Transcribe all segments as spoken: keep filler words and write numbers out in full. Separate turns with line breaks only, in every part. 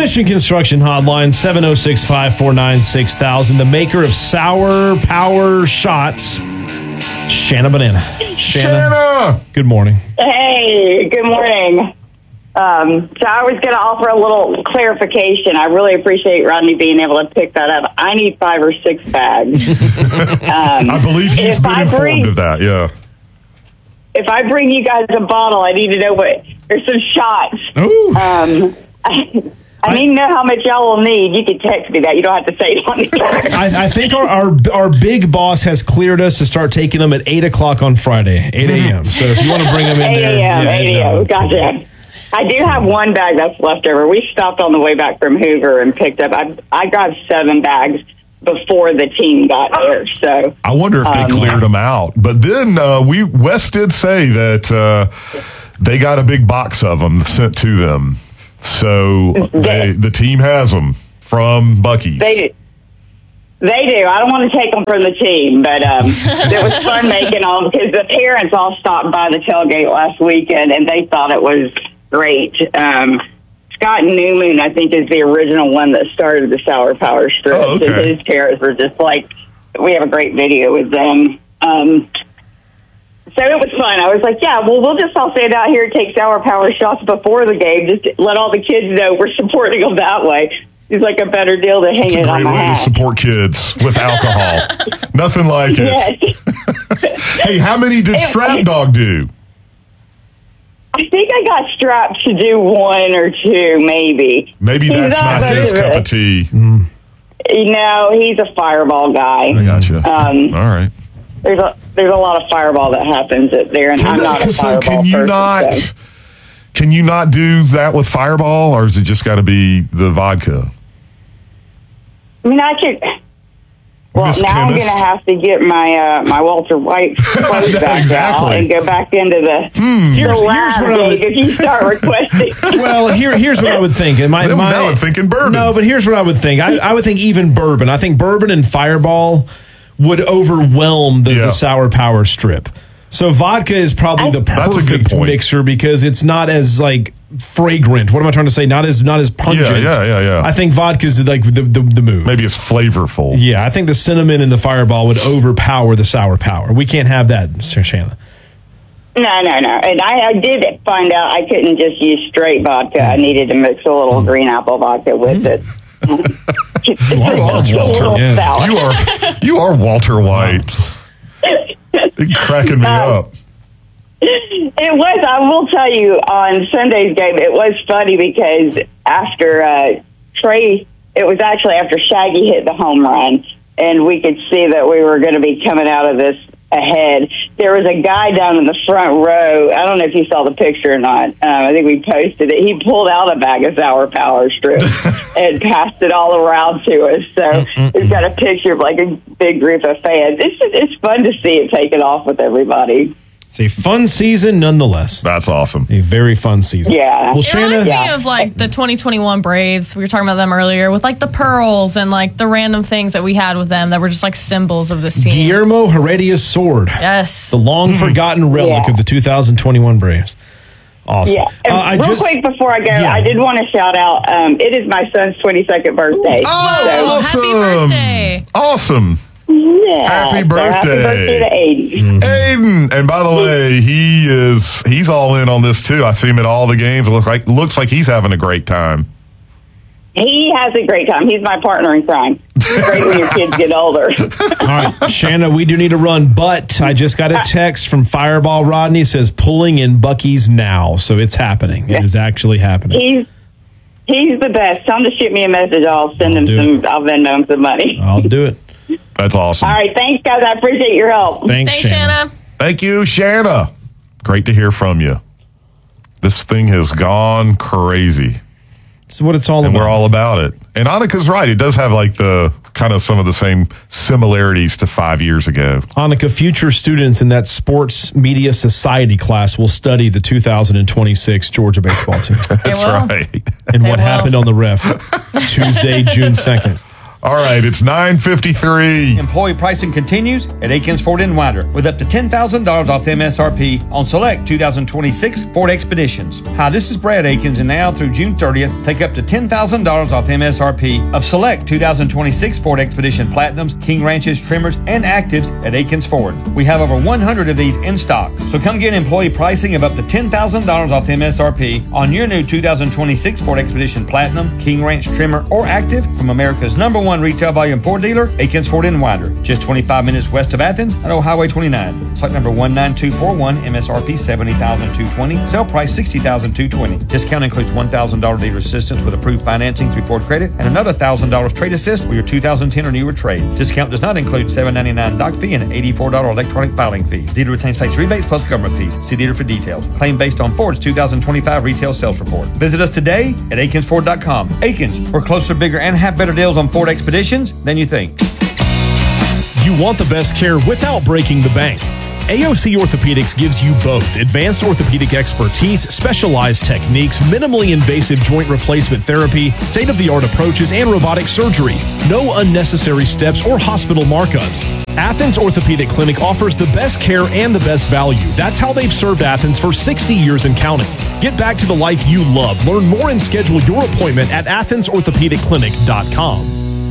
Mission Construction Hotline, seven oh six, five four nine, six thousand. The maker of Sour Power Shots, Shanna Banana. Shanna,
Shanna!
Good morning.
Hey, good morning. Um, so I was going to offer a little clarification. I really appreciate Rodney being able to pick that up. I need five or six bags. um,
I believe he's
if
been
I
informed
bring,
of that, yeah.
If I bring you guys a bottle, I need to know what, there's some shots.
Ooh.
Um, I, I need to know how much y'all will need. You can text me that. You don't have to say it on the air.
I, I think our, our our big boss has cleared us to start taking them at eight o'clock on Friday, eight a.m. So if you want to bring them in
eight
there.
a.m.,
yeah,
eight
no,
a.m., gotcha. I do have one bag that's left over. We stopped on the way back from Hoover and picked up. I, I grabbed seven bags before the team got there. So
I wonder if they
um,
cleared them out. But then uh, we Wes did say that uh, they got a big box of them sent to them. So they, the team has them from Buc-ee's.
They do. They do. I don't want to take them from the team, but um, it was fun making them because the parents all stopped by the tailgate last weekend, and they thought it was great. Um, Scott Newman, I think, is the original one that started the Sour Power Strip.
Oh, okay.
And his parents were just like, we have a great video with them. Um, so it was fun. I was like, yeah, well, we'll just all stand out here and take Sour Power shots before the game. Just let all the kids know we're supporting them that way. It's like a better deal than hanging
It's a
on
great
my
way
hat.
to support kids with alcohol. Nothing like it.
Yes.
Hey, how many did Strap Dog do?
I think I got strapped to do one or two, maybe.
Maybe
He's
that's
not
not his
very
cup
good.
of tea.
You know, he's a fireball guy.
I got you.
Um,
All right.
There's a there's a lot of fireball that happens at there, and I'm not a
So
fireball
can you
person.
not?
so.
Can you not do that with Fireball, or is it just got to be the vodka?
I mean, I could. Well,
Miss
now
Chemist.
I'm going to have to get my uh, my Walter White clothes back
Exactly.
out and go back into the,
Hmm.
the
Here's-
lab
here's what I
Dave,
would-
if you start requesting.
Well, here here's what I would think. And my,
Then
my,
now I'm thinking bourbon.
No, but here's what I would think. I, I would think even bourbon. I think bourbon and Fireball would overwhelm the,
Yeah.
the Sour Power Strip. So vodka is probably the
That's a good
perfect
point.
mixer because it's not as like fragrant. What am I trying to say? Not as not as pungent.
yeah, yeah, yeah.
I think vodka is like the, the the move.
Maybe it's flavorful.
Yeah, I think the cinnamon and the Fireball would overpower the Sour Power. We can't have that, Shanna.
No, no, no. And I, I did find out I couldn't just use straight vodka. I needed to mix a little green apple vodka with it. It's
You are
a
Walter.
little
Yeah.
sour.
You are you are Walter White. You're cracking me up.
It was, I will tell you, on Sunday's game, it was funny because after uh, Trey, it was actually after Shaggy hit the home run, and we could see that we were going to be coming out of this ahead. There was a guy down in the front row. I don't know if you saw the picture or not. Um, I think we posted it. He pulled out a bag of Sour Power strips and passed it all around to us. So we've got a picture of like a big group of fans. It's just, it's fun to see it taken off with everybody.
It's a fun season nonetheless.
That's awesome.
A very fun season.
Yeah.
Well,
It
Shanna,
It reminds me
Yeah.
of like the twenty twenty-one Braves. We were talking about them earlier with like the pearls and like the random things that we had with them that were just like symbols of this team.
Guillermo Heredia's sword.
Yes.
The long forgotten relic
Yeah.
of the two thousand twenty-one Braves. Awesome.
Yeah.
Uh, I
Real
just,
quick before I go,
Yeah.
I did want to shout out. Um, it is my son's twenty-second birthday.
Oh,
So,
awesome.
Happy birthday.
Awesome.
yeah.
Happy
So
birthday.
happy birthday to Aiden.
Aiden. And by the way, he is he's all in on this too. I see him at all the games. It looks like looks like he's having a great time.
He has a great time. He's my partner in crime. It's great when your kids get older.
all right, Shanna, we do need to run, but I just got a text from Fireball Rodney. It says pulling in Buc-ee's now. So it's happening. It is actually happening.
He's he's the best. Tell him to shoot me a message. I'll send him
do
some. I'll Venmo him some money.
I'll do it.
That's awesome.
All right. Thanks, guys. I appreciate your help.
Thanks,
Thanks,
Shanna.
Shanna.
Thank you, Shanna. Great to hear from you. This thing has gone crazy.
This is what it's all
And
about.
we're all about it. And Annika's right. It does have like the kind of some of the same similarities to five years ago.
Hanukkah, future students in that sports media society class will study the two thousand twenty-six Georgia baseball team
That's
will.
right.
and
They
what
will.
happened on the ref Tuesday, June second.
All right, it's nine fifty-three.
Employee pricing continues at Aikens Ford in Winder with up to ten thousand dollars off the M S R P on select two thousand twenty-six Ford Expeditions. Hi, this is Brad Aikens, and now through June thirtieth, take up to ten thousand dollars off the M S R P of select two thousand twenty-six Ford Expedition Platinums, King Ranches, Trimmers, and Actives at Aikens Ford. We have over one hundred of these in stock, so come get employee pricing of up to ten thousand dollars off the M S R P on your new two thousand twenty-six Ford Expedition Platinum, King Ranch, Trimmer, or Active from America's number one one retail volume Ford dealer, Aikens Ford in Winder, just twenty-five minutes west of Athens on Old Highway twenty-nine. Site number one nine two four one, M S R P seventy thousand two hundred twenty dollars, sale price sixty thousand two hundred twenty dollars. Discount includes one thousand dollars dealer assistance with approved financing through Ford Credit and another one thousand dollars trade assist with your two thousand ten or newer trade. Discount does not include seven dollars and ninety-nine cents doc fee and eighty-four dollars electronic filing fee. Dealer retains face rebates plus government fees. See dealer for details. Claim based on Ford's two thousand twenty-five retail sales report. Visit us today at Aikens Ford dot com. Aikens, we're closer, bigger, and have better deals on Ford Expeditions than you think.
You want the best care without breaking the bank. A O C Orthopedics gives you both advanced orthopedic expertise, specialized techniques, minimally invasive joint replacement therapy, state-of-the-art approaches, and robotic surgery. No unnecessary steps or hospital markups. Athens Orthopedic Clinic offers the best care and the best value. That's how they've served Athens for sixty years and counting. Get back to the life you love. Learn more and schedule your appointment at athens orthopedic clinic dot com.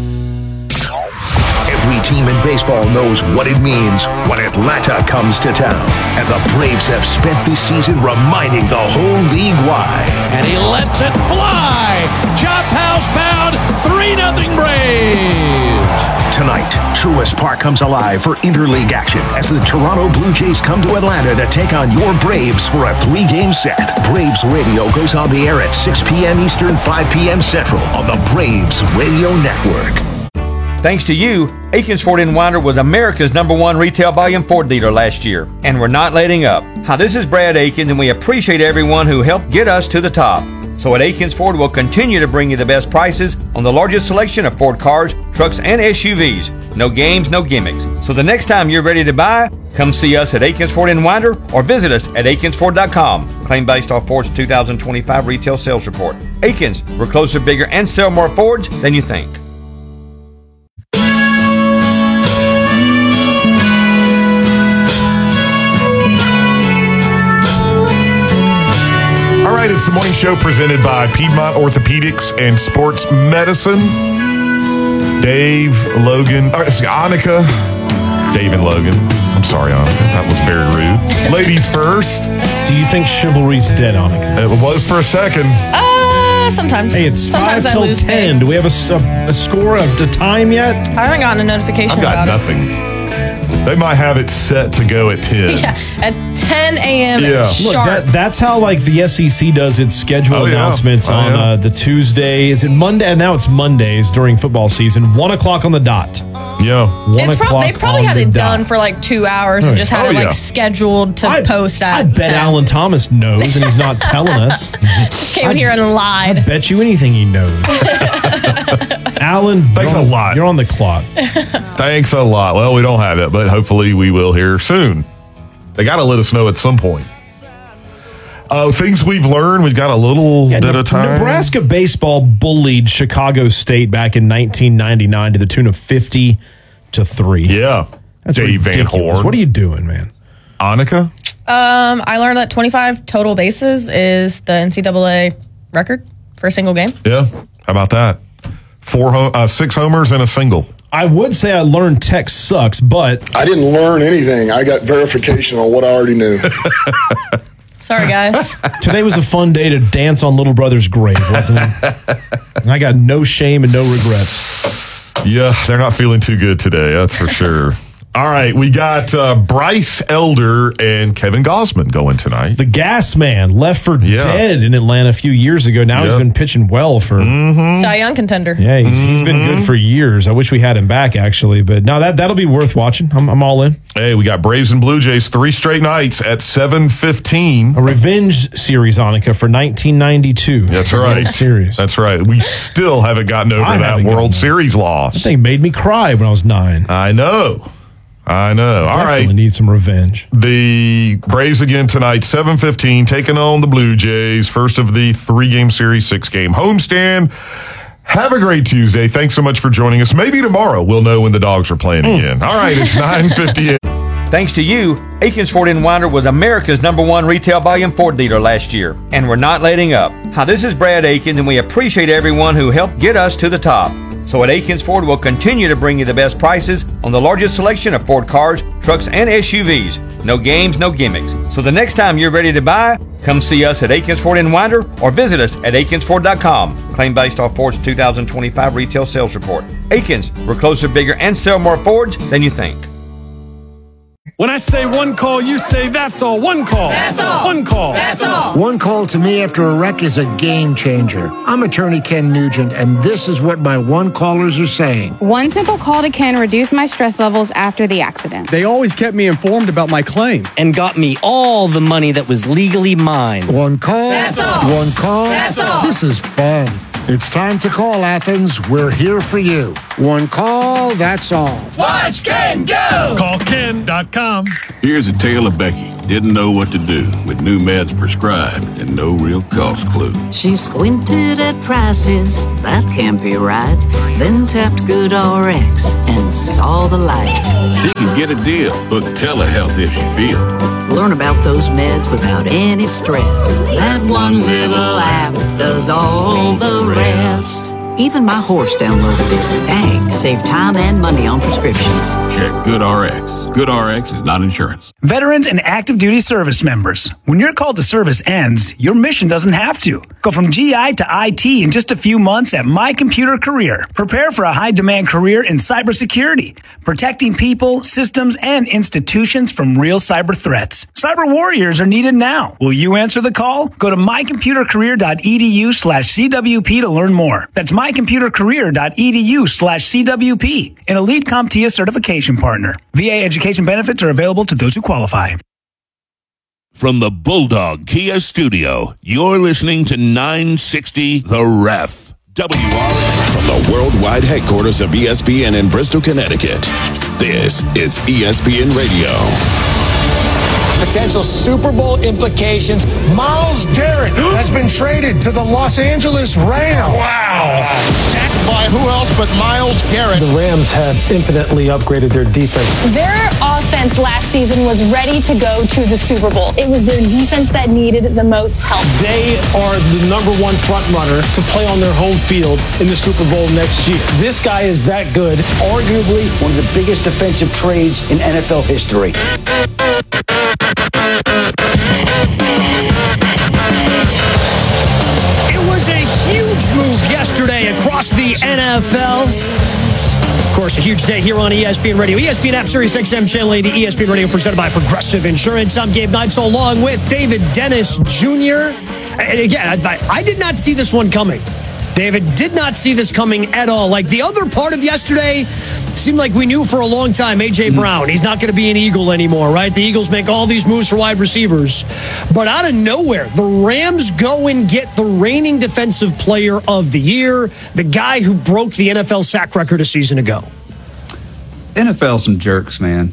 Every team in baseball knows what it means when Atlanta comes to town. And the Braves have spent this season reminding the whole league why.
And he lets it fly. Chop house bound, three nothing Braves.
Tonight, Truist Park comes alive for interleague action as the Toronto Blue Jays come to Atlanta to take on your Braves for a three-game set. Braves Radio goes on the air at six p.m. Eastern, five p.m. Central on the Braves Radio Network.
Thanks to you, Aikens Ford in Winder was America's number one retail volume Ford dealer last year, and we're not letting up. Hi, this is Brad Aikens, and we appreciate everyone who helped get us to the top. So at Aikens Ford, we'll continue to bring you the best prices on the largest selection of Ford cars, trucks, and S U Vs. No games, no gimmicks. So the next time you're ready to buy, come see us at Aikens Ford in Winder or visit us at Aikens Ford dot com. Claim based off Ford's two thousand twenty-five retail sales report. Aikens, we're closer, bigger, and sell more Fords than you think.
It's the morning show presented by Piedmont Orthopedics and Sports Medicine. Dave, Logan, or Annika, Dave and Logan. I'm sorry, Annika. That was very rude. Ladies first.
Do you think chivalry's dead, Annika?
It was for a second.
Uh, sometimes.
Hey, it's
sometimes
five
I
till
lose
ten.
faith.
Do we have a, a, a score of the time yet?
I haven't gotten a notification
I've got
about
nothing.
it.
They might have it set to go at ten.
Yeah, at ten a.m.
Yeah.
Look,
sharp.
that, that's how like the S E C does its schedule
Oh, yeah.
announcements
Oh,
on
yeah.
uh, the Tuesday. Is it Monday? And now it's Mondays during football season. One o'clock on the dot.
Yeah.
One
It's prob-
o'clock
they probably
on
had
the
it
dot.
done for like two hours and just had
Oh,
it like
yeah.
scheduled to
I,
post at
I bet
ten.
Alan Thomas knows, and he's not telling us.
Just came in here and lied.
Bet you anything he knows. Alan,
Thanks
you're
a
on-
lot.
You're on the clock.
Thanks a lot. Well, we don't have it, but hopefully we will here soon. They got to let us know at some point. Uh, things we've learned, we've got a little
Yeah,
bit
Ne-
of time.
Nebraska baseball bullied Chicago State back in nineteen ninety-nine to the tune of fifty to three.
Yeah.
That's
Dave Van
ridiculous.
Horn.
What are you doing, man?
Annika?
Um, I learned that twenty-five total bases is the N C double A record for a single game.
Yeah. How about that? Four, ho- uh, six homers and a single.
I would say I learned tech sucks, but
I didn't learn anything. I got verification on what I already knew.
Sorry, guys.
today was a fun day to dance on little brother's grave, wasn't it? And I got no shame and no regrets.
Yeah, they're not feeling too good today, that's for sure. All right, we got uh, Bryce Elder and Kevin Gausman going tonight.
The gas man left for
Yeah.
dead in Atlanta a few years ago. Now he's
Yep.
been pitching well for.
Cy Young contender.
Yeah, he's, he's been
Mm-hmm.
good for years. I wish we had him back, actually. But no, that, that'll be worth watching. I'm, I'm all in.
Hey, we got Braves and Blue Jays three straight nights at seven fifteen.
A revenge series, Annika, for nineteen ninety-two.
That's
A
right.
World Series.
That's right. We still haven't gotten over
I
that
haven't
World
gotten
Series loss.
That thing made me cry when I was nine.
I know. I know. All
Definitely
right.
need some revenge.
The Braves again tonight, seven fifteen, taking on the Blue Jays. First of the three-game series, six-game homestand. Have a great Tuesday. Thanks so much for joining us. Maybe tomorrow we'll know when the Dogs are playing mm. again. All right, it's nine fifty-eight.
Thanks to you, Aikens Ford in Winder was America's number one retail volume Ford dealer last year, and we're not letting up. Hi, this is Brad Aikens, and we appreciate everyone who helped get us to the top. So at Aikens Ford, we'll continue to bring you the best prices on the largest selection of Ford cars, trucks, and S U Vs. No games, no gimmicks. So the next time you're ready to buy, come see us at Aikens Ford in Winder or visit us at aikens ford dot com. Claim based off Ford's two thousand twenty-five retail sales report. Aikens, we're closer, bigger, and sell more Fords than you think.
When I say one call, you say that's all. One call.
That's all.
One call.
That's all.
One call to me after a wreck is a game changer. I'm attorney Ken Nugent, and this is what my one callers are saying.
One simple call to Ken reduced my stress levels after the accident.
They always kept me informed about my claim.
And got me all the money that was legally mine.
One call.
That's all.
One call.
That's all.
This is fun. It's time to call, Athens. We're here for you. One call, that's all.
Watch Ken go!
Call ken dot com.
Here's a tale of Becky. Didn't know what to do with new meds prescribed and no real cost clue.
She squinted at prices, that can't be right. Then tapped GoodRx and saw the light.
She can get a deal. Book telehealth if she feels.
Learn about those meds without any stress. That one little app does all the rest. Even my horse downloaded it. Dang, save time and money on prescriptions.
Check GoodRx. GoodRx is not insurance.
Veterans and active duty service members. When your call to service ends, your mission doesn't have to. Go from G I to I T in just a few months at My Computer Career. Prepare for a high-demand career in cybersecurity, protecting people, systems, and institutions from real cyber threats. Cyber warriors are needed now. Will you answer the call? Go to my computer career dot e d u slash c w p to learn more. That's my computer career dot e d u slash c w p, an Elite CompTIA certification partner. V A education benefits are available to those who qualify.
From the Bulldog Kia Studio, you're listening to nine sixty The Ref. W R F.
From the worldwide headquarters of E S P N in Bristol, Connecticut, this is E S P N Radio.
Potential Super Bowl implications.
Myles Garrett has been traded to the Los Angeles Rams.
Wow. Sacked by who else but Myles Garrett.
The Rams have infinitely upgraded their defense.
Their offense last season was ready to go to the Super Bowl. It was their defense that needed the most help.
They are the number one front runner to play on their home field in the Super Bowl next year. This guy is that good. Arguably one of the biggest defensive trades in N F L history.
It was a huge move yesterday across the N F L. Of course, a huge day here on E S P N Radio. E S P N app, Sirius X M Channel eighty, E S P N Radio presented by Progressive Insurance. I'm Gabe Neitzel along with David Dennis Junior And again, I, I did not see this one coming. David did not see this coming at all. Like the other part of yesterday seemed like we knew for a long time, A J. Brown, he's not going to be an Eagle anymore, right? The Eagles make all these moves for wide receivers. But out of nowhere, the Rams go and get the reigning defensive player of the year, the guy who broke the N F L sack record a season ago.
N F L some jerks, man.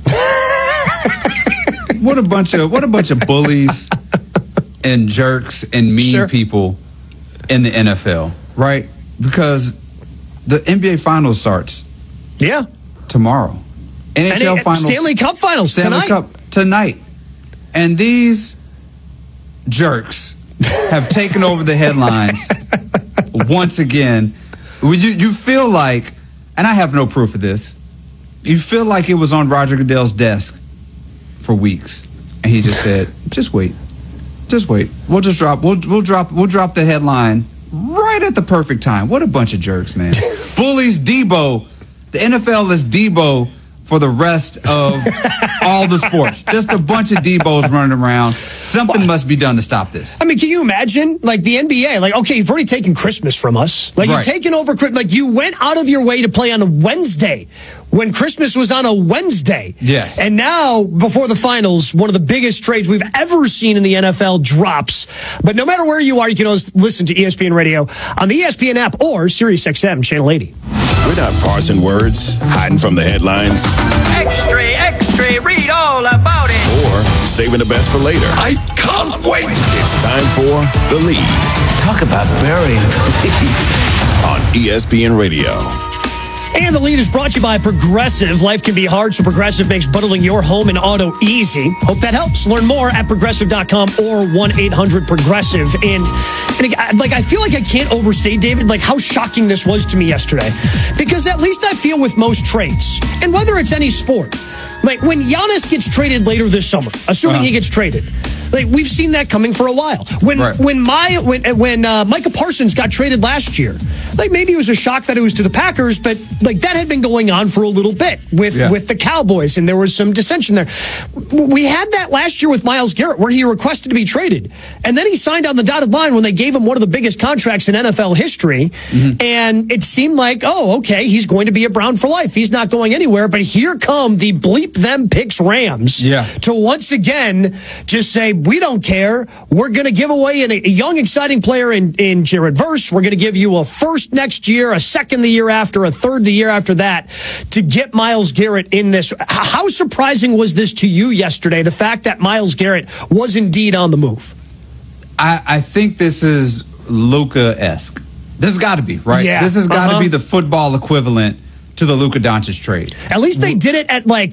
What a bunch of what a bunch of bullies and jerks and mean sure. people in the N F L, right? Because the N B A Finals starts.
Yeah.
Tomorrow. N H L
and it,
Finals.
Stanley Cup Finals
Stanley
tonight.
Cup tonight. And these jerks have taken over the headlines once again. You, you feel like, and I have no proof of this, you feel like it was on Roger Goodell's desk for weeks. And he just said, just wait. Just wait. We'll just drop we'll we'll drop we'll drop the headline right at the perfect time. What a bunch of jerks, man. Bullies, Debo. The N F L is Debo for the rest of all the sports. Just a bunch of Debos running around. Something must be done to stop this.
I mean, can you imagine? Like the N B A, like, okay, you've already taken Christmas from us. Like, right. You've taken over, like, you went out of your way to play on a Wednesday when Christmas was on a Wednesday.
Yes.
And now, before the finals, one of the biggest trades we've ever seen in the N F L drops. But no matter where you are, you can always listen to E S P N Radio on the E S P N app or Sirius X M Channel eighty.
We're not parsing words, hiding from the headlines.
Extra, extra, read all about it.
Or saving the best for later.
I can't wait.
It's time for The Lead.
Talk about burying the lead.
On E S P N Radio.
And the lead is brought to you by Progressive. Life can be hard, so Progressive makes bundling your home and auto easy. Hope that helps. Learn more at progressive dot com or one eight hundred progressive. And, and like, I feel like I can't overstate, David, like how shocking this was to me yesterday. Because at least I feel with most trades, and whether it's any sport, like when Giannis gets traded later this summer, assuming uh-huh. he gets traded, like we've seen that coming for a while. When right. when my when when uh, Micah Parsons got traded last year, like maybe it was a shock that it was to the Packers, but like that had been going on for a little bit with yeah. with the Cowboys, and there was some dissension there. We had that last year with Myles Garrett, where he requested to be traded, and then he signed on the dotted line when they gave him one of the biggest contracts in N F L history, mm-hmm. and it seemed like, oh, okay, he's going to be a Brown for life. He's not going anywhere. But here come the bleep them picks Rams
yeah.
to once again just say, we don't care. We're going to give away an, a young, exciting player in, in Jared Verse. We're going to give you a first next year, a second the year after, a third the year after that to get Myles Garrett in this. How surprising was this to you yesterday, the fact that Myles Garrett was indeed on the move?
I, I think this is Luka-esque. This has got to be, right?
Yeah.
This has got to
uh-huh.
be the football equivalent to the Luka Doncic trade.
At least they did it at like